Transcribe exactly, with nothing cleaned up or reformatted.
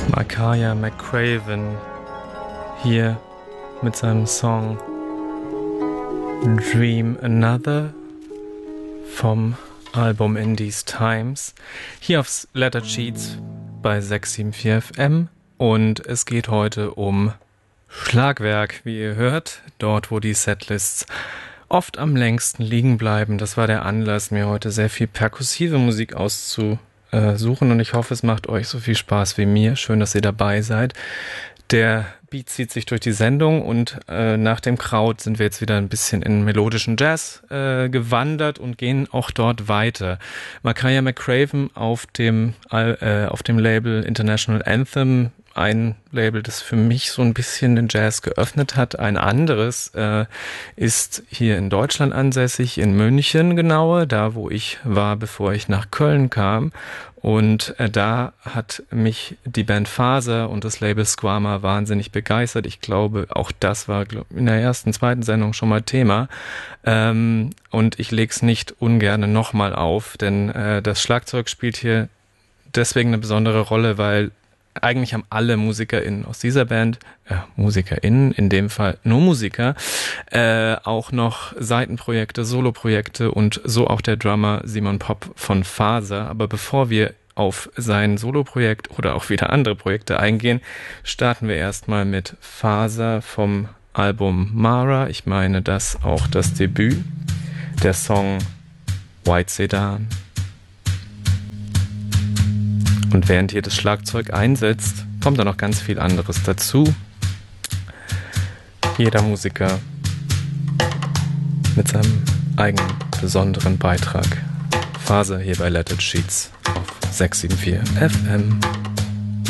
Makaya McCraven hier mit seinem Song Dream Another vom Album In These Times. Hier aufs Letter Sheets bei sechs sieben vier F M und es geht heute um Schlagwerk, wie ihr hört, dort wo die Setlists oft am längsten liegen bleiben. Das war der Anlass, mir heute sehr viel perkussive Musik auszusuchen und ich hoffe, es macht euch so viel Spaß wie mir. Schön, dass ihr dabei seid. Der Beat zieht sich durch die Sendung und äh, nach dem Kraut sind wir jetzt wieder ein bisschen in melodischen Jazz äh, gewandert und gehen auch dort weiter. Makaya McCraven auf dem, äh, auf dem Label International Anthem, ein Label, das für mich so ein bisschen den Jazz geöffnet hat. Ein anderes äh, ist hier in Deutschland ansässig, in München genauer, da wo ich war, bevor ich nach Köln kam. Und äh, da hat mich die Band Faser und das Label Squama wahnsinnig begeistert. Ich glaube, auch das war glaub, in der ersten, zweiten Sendung schon mal Thema. Ähm, und ich leg's nicht ungerne nochmal auf, denn äh, das Schlagzeug spielt hier deswegen eine besondere Rolle, weil eigentlich haben alle MusikerInnen aus dieser Band, äh, MusikerInnen, in dem Fall nur Musiker, äh, auch noch Seitenprojekte, Soloprojekte und so auch der Drummer Simon Popp von Faser. Aber bevor wir auf sein Soloprojekt oder auch wieder andere Projekte eingehen, starten wir erstmal mit Faser vom Album Mara. Ich meine, das auch das Debüt, der Song White Sedan. Und während hier das Schlagzeug einsetzt, kommt da noch ganz viel anderes dazu. Jeder Musiker mit seinem eigenen besonderen Beitrag. Faser hier bei Let It Sheets auf sechs sieben vier F M.